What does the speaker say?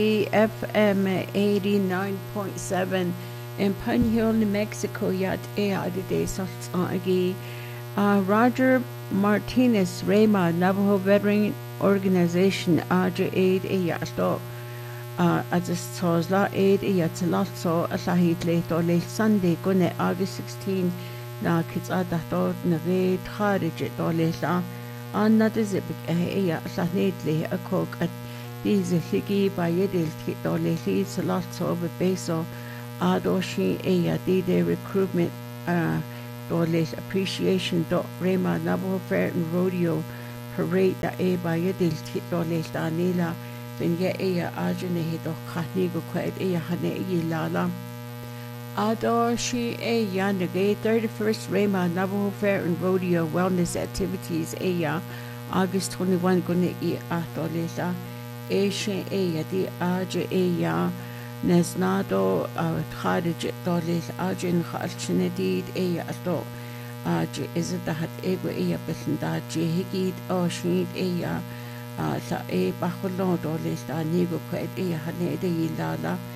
FM 89.7 in Panhill, New Mexico, yat de Agi. Roger Martinez Rema Navajo Veteran Organization Aja Aid Yato as a Sozla Aid Yatzalotso Asahit late or late Sunday Gune August 16 na Kits Adato Nave Kharijit or Lesa Anna de Zibik Sahnately a cook at these Higi by Yedil Kit or Lesi Salotso of Beso Adoshi Dide recruitment Doles appreciation Rema Navajo Fair and Rodeo Parade da by Yedil Kit Doles Danila then Ajane do Katnigo Qued Hane Lala Adoshi Yanagay 31st Rema Navajo Fair and Rodeo Wellness Activities August 21 Gune Atolesa Ashe di Aja Nesnado Kharij Dolis Ajin Khalchinedid Ato Aj is it that Ego Besenda Jihigid or Shinid Sa Baholo Dolis Nigo Qued Hanede Yilala